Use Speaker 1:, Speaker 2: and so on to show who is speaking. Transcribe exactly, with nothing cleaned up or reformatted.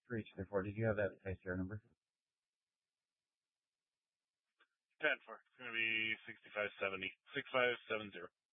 Speaker 1: for each of the four. Did you have that I C R number?
Speaker 2: ten four. It's going to be sixty-five seventy. sixty-five seventy.